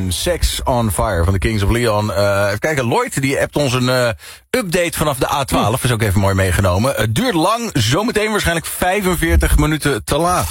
en Sex on Fire van de Kings of Leon. Even kijken, Lloyd die appt ons een update vanaf de A12. Is ook even mooi meegenomen. Het duurt lang, zometeen waarschijnlijk 45 minuten te laat.